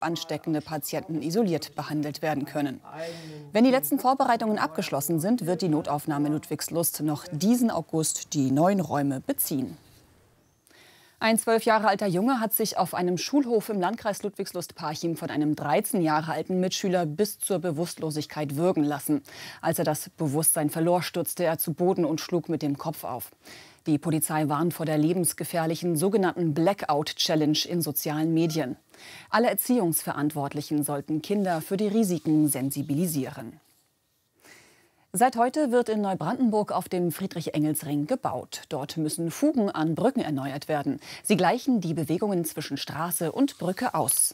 ansteckende Patienten isoliert behandelt werden können. Wenn die letzten Vorbereitungen abgeschlossen sind, wird die Notaufnahme Ludwigslust noch diesen August die neuen Räume beziehen. Ein 12 Jahre alter Junge hat sich auf einem Schulhof im Landkreis Ludwigslust-Parchim von einem 13 Jahre alten Mitschüler bis zur Bewusstlosigkeit würgen lassen. Als er das Bewusstsein verlor, stürzte er zu Boden und schlug mit dem Kopf auf. Die Polizei warnt vor der lebensgefährlichen sogenannten Blackout-Challenge in sozialen Medien. Alle Erziehungsverantwortlichen sollten Kinder für die Risiken sensibilisieren. Seit heute wird in Neubrandenburg auf dem Friedrich-Engels-Ring gebaut. Dort müssen Fugen an Brücken erneuert werden. Sie gleichen die Bewegungen zwischen Straße und Brücke aus.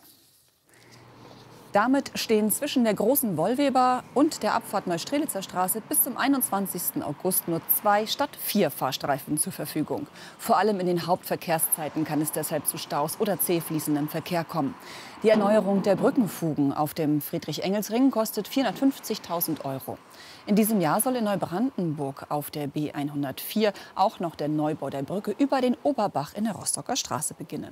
Damit stehen zwischen der Großen Wollweber und der Abfahrt Neustrelitzer Straße bis zum 21. August nur 2 statt 4 Fahrstreifen zur Verfügung. Vor allem in den Hauptverkehrszeiten kann es deshalb zu Staus oder zäh fließendem Verkehr kommen. Die Erneuerung der Brückenfugen auf dem Friedrich-Engels-Ring kostet 450.000 €. In diesem Jahr soll in Neubrandenburg auf der B 104 auch noch der Neubau der Brücke über den Oberbach in der Rostocker Straße beginnen.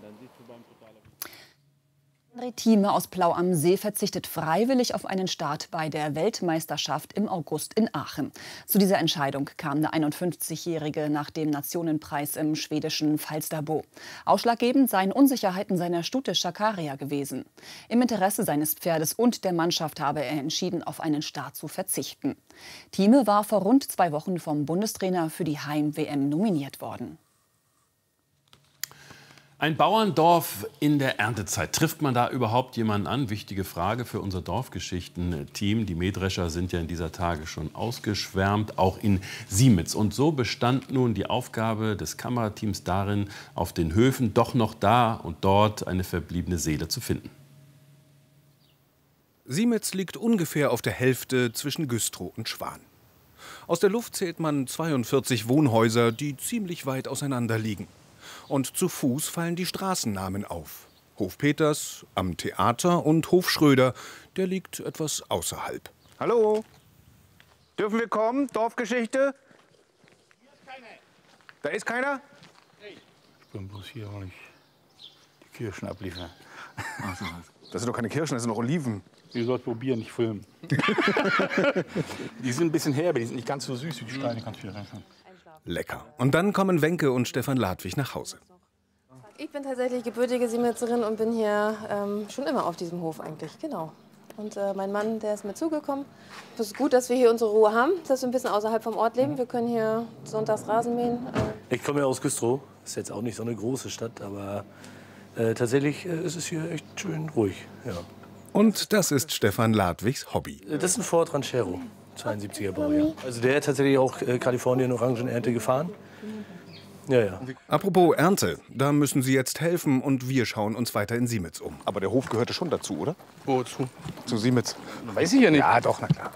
André Thieme aus Plau am See verzichtet freiwillig auf einen Start bei der Weltmeisterschaft im August in Aachen. Zu dieser Entscheidung kam der 51-Jährige nach dem Nationenpreis im schwedischen Falsterbo. Ausschlaggebend seien Unsicherheiten seiner Stute Shakaria gewesen. Im Interesse seines Pferdes und der Mannschaft habe er entschieden, auf einen Start zu verzichten. Thieme war vor rund 2 Wochen vom Bundestrainer für die Heim-WM nominiert worden. Ein Bauerndorf in der Erntezeit. Trifft man da überhaupt jemanden an? Wichtige Frage für unser Dorfgeschichten-Team. Die Mähdrescher sind ja in dieser Tage schon ausgeschwärmt, auch in Siemitz. Und so bestand nun die Aufgabe des Kamerateams darin, auf den Höfen doch noch da und dort eine verbliebene Seele zu finden. Siemitz liegt ungefähr auf der Hälfte zwischen Güstrow und Schwan. Aus der Luft zählt man 42 Wohnhäuser, die ziemlich weit auseinander liegen. Und zu Fuß fallen die Straßennamen auf. Hof Peters, am Theater und Hof Schröder, der liegt etwas außerhalb. Hallo? Dürfen wir kommen? Dorfgeschichte? Hier ist keiner. Da ist keiner? Ich bin bloß hier, weil ich die Kirschen abliefere. Ach so. Das sind doch keine Kirschen, das sind doch Oliven. Ihr sollt probieren, nicht filmen. Die sind ein bisschen herbe, die sind nicht ganz so süß wie die Steine. Kannst du hier reinschauen. Lecker. Und dann kommen Wenke und Stefan Ladwig nach Hause. Ich bin tatsächlich gebürtige Siemitzerin und bin hier schon immer auf diesem Hof eigentlich, genau. Und mein Mann, der ist mir zugekommen. Es ist gut, dass wir hier unsere Ruhe haben, dass wir ein bisschen außerhalb vom Ort leben. Wir können hier sonntags Rasen mähen. Ich komme ja aus Güstrow. Ist jetzt auch nicht so eine große Stadt, aber tatsächlich ist es hier echt schön ruhig. Ja. Und das ist Stefan Ladwigs Hobby. Das ist ein Ford Ranchero, 72er Baujahr. Also der hat tatsächlich auch Kalifornien Orangenernte gefahren. Ja, ja. Apropos Ernte, da müssen Sie jetzt helfen und wir schauen uns weiter in Siemitz um. Aber der Hof gehörte schon dazu, oder? Wozu? Zu Siemitz. Weiß ich ja nicht. Ja, doch, na klar.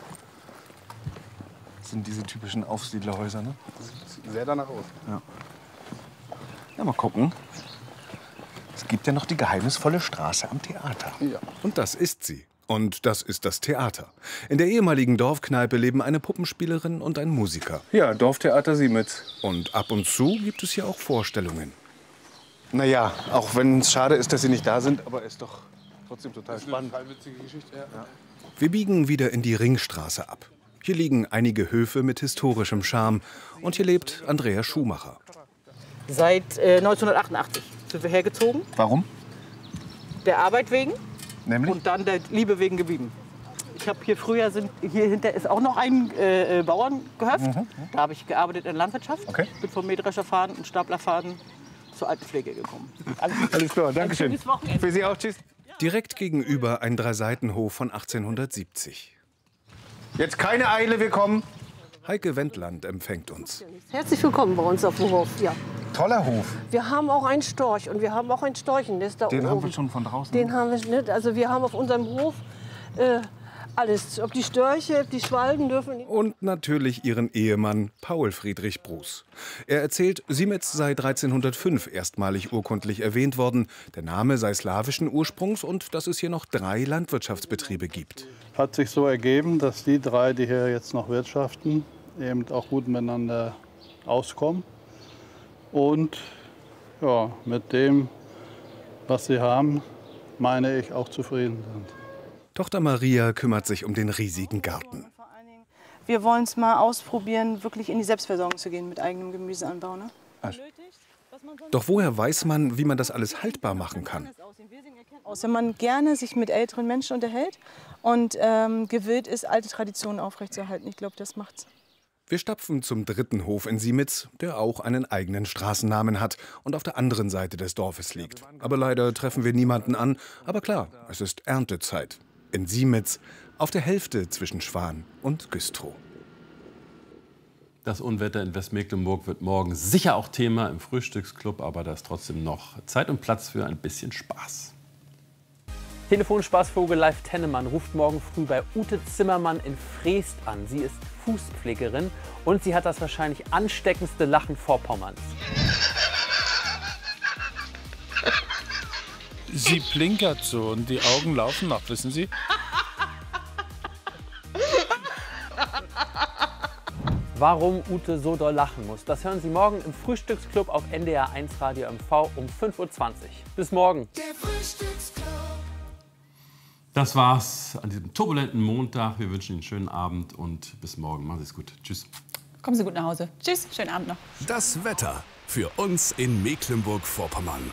Das sind diese typischen Aufsiedlerhäuser, ne? Das sieht sehr danach aus. Ja. Ja, mal gucken. Es gibt ja noch die geheimnisvolle Straße am Theater. Ja. Und das ist sie. Und das ist das Theater. In der ehemaligen Dorfkneipe leben eine Puppenspielerin und ein Musiker. Ja, Dorftheater Siemitz. Und ab und zu gibt es hier auch Vorstellungen. Naja, auch wenn es schade ist, dass Sie nicht da sind, aber ist doch trotzdem total spannend. Eine witzige Geschichte, ja. Wir biegen wieder in die Ringstraße ab. Hier liegen einige Höfe mit historischem Charme. Und hier lebt Andrea Schumacher. Seit 1988 sind wir hergezogen. Warum? Der Arbeit wegen. Nämlich? Und dann der Liebe wegen geblieben. Ich habe hier früher, hier hinter ist auch noch ein Bauerngehöft. Da habe ich gearbeitet in der Landwirtschaft. Okay. Bin vom Mähdrescherfahren und Staplerfahren zur Altenpflege gekommen. Alles klar, danke schön. Schönes Wochenende. Für Sie auch, tschüss. Direkt gegenüber ein Dreiseitenhof von 1870. Jetzt keine Eile, wir kommen. Heike Wendland empfängt uns. Herzlich willkommen bei uns auf dem Hof. Ja. Toller Hof. Wir haben auch einen Storch und wir haben auch ein Storchennest da oben. Den haben wir schon von draußen. Den haben wir nicht. Also wir haben auf unserem Hof alles. Ob die Störche, ob die Schwalben dürfen. Und natürlich ihren Ehemann Paul Friedrich Bruß. Er erzählt, Siemitz sei 1305 erstmalig urkundlich erwähnt worden. Der Name sei slawischen Ursprungs und dass es hier noch 3 Landwirtschaftsbetriebe gibt. Hat sich so ergeben, dass die 3, die hier jetzt noch wirtschaften, eben auch gut miteinander auskommen. Und ja, mit dem, was sie haben, meine ich, auch zufrieden sind. Tochter Maria kümmert sich um den riesigen Garten. Wir wollen es mal ausprobieren, wirklich in die Selbstversorgung zu gehen mit eigenem Gemüseanbau. Ne? Doch woher weiß man, wie man das alles haltbar machen kann? Wenn man gerne sich mit älteren Menschen unterhält und gewillt ist, alte Traditionen aufrechtzuerhalten. Ich glaube, das macht's. Wir stapfen zum dritten Hof in Siemitz, der auch einen eigenen Straßennamen hat und auf der anderen Seite des Dorfes liegt. Aber leider treffen wir niemanden an. Aber klar, es ist Erntezeit. In Siemitz, auf der Hälfte zwischen Schwan und Güstrow. Das Unwetter in Westmecklenburg wird morgen sicher auch Thema im Frühstücksclub, aber da ist trotzdem noch Zeit und Platz für ein bisschen Spaß. Telefonspaßvogel Live Tennemann ruft morgen früh bei Ute Zimmermann in Freest an. Sie ist Fußpflegerin und sie hat das wahrscheinlich ansteckendste Lachen Vorpommerns. Sie plinkert so und die Augen laufen noch, wissen Sie? Warum Ute so doll lachen muss, das hören Sie morgen im Frühstücksclub auf NDR 1 Radio MV um 5:20 Uhr. Bis morgen. Das war's an diesem turbulenten Montag. Wir wünschen Ihnen einen schönen Abend und bis morgen. Machen Sie es gut. Tschüss. Kommen Sie gut nach Hause. Tschüss, schönen Abend noch. Das Wetter für uns in Mecklenburg-Vorpommern.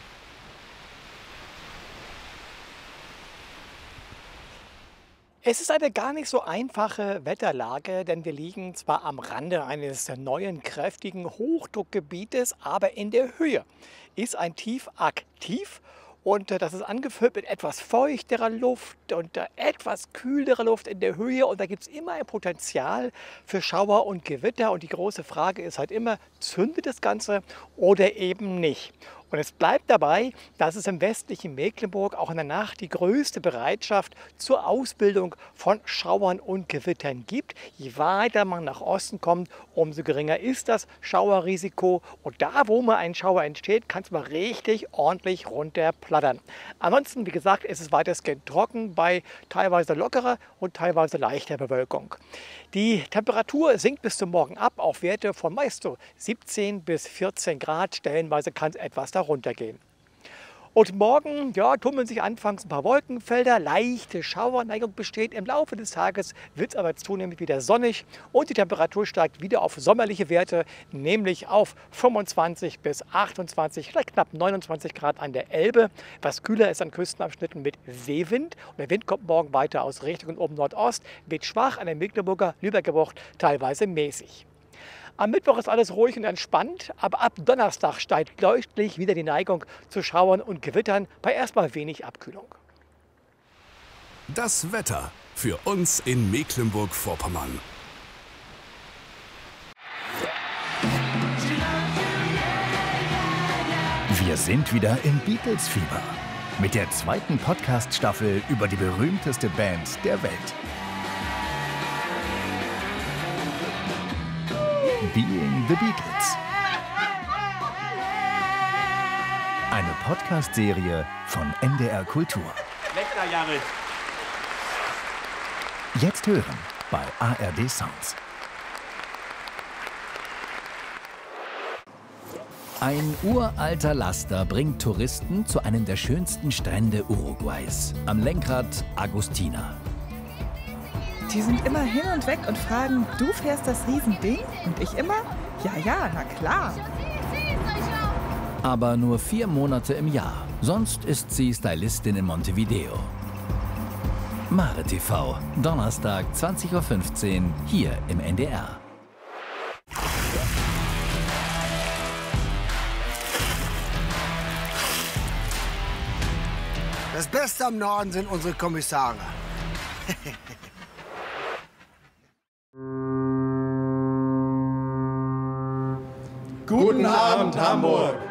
Es ist eine gar nicht so einfache Wetterlage, denn wir liegen zwar am Rande eines neuen, kräftigen Hochdruckgebietes, aber in der Höhe ist ein Tief aktiv. Und das ist angefüllt mit etwas feuchterer Luft und etwas kühlerer Luft in der Höhe. Und da gibt es immer ein Potenzial für Schauer und Gewitter. Und die große Frage ist halt immer, zündet das Ganze oder eben nicht? Und es bleibt dabei, dass es im westlichen Mecklenburg auch in der Nacht die größte Bereitschaft zur Ausbildung von Schauern und Gewittern gibt. Je weiter man nach Osten kommt, umso geringer ist das Schauerrisiko. Und da, wo mal ein Schauer entsteht, kann es mal richtig ordentlich runterplattern. Ansonsten, wie gesagt, ist es weitestgehend trocken bei teilweise lockerer und teilweise leichter Bewölkung. Die Temperatur sinkt bis zum Morgen ab auf Werte von meist so 17 bis 14 Grad. Stellenweise kann es etwas darunter gehen. Und morgen tummeln sich anfangs ein paar Wolkenfelder, leichte Schauerneigung besteht. Im Laufe des Tages wird es aber zunehmend wieder sonnig und die Temperatur steigt wieder auf sommerliche Werte, nämlich auf 25 bis 28, vielleicht knapp 29 Grad an der Elbe. Was kühler ist an Küstenabschnitten mit Seewind. Und der Wind kommt morgen weiter aus Richtung oben Nordost, weht schwach an der Mecklenburger Lübecker Bucht, teilweise mäßig. Am Mittwoch ist alles ruhig und entspannt, aber ab Donnerstag steigt deutlich wieder die Neigung zu Schauern und Gewittern bei erstmal wenig Abkühlung. Das Wetter für uns in Mecklenburg-Vorpommern. Wir sind wieder im Beatles-Fieber mit der zweiten Podcast-Staffel über die berühmteste Band der Welt. Being the Beatles. Eine Podcast-Serie von NDR Kultur. Lecker, Jared. Jetzt hören bei ARD Sounds. Ein uralter Laster bringt Touristen zu einem der schönsten Strände Uruguays. Am Lenkrad Agustina. Die sind immer hin und weg und fragen, du fährst das Riesending? Und ich immer, ja, na klar. Aber nur 4 Monate im Jahr. Sonst ist sie Stylistin in Montevideo. Mare TV, Donnerstag 20:15 Uhr, hier im NDR. Das Beste am Norden sind unsere Kommissare. Guten Abend, Hamburg!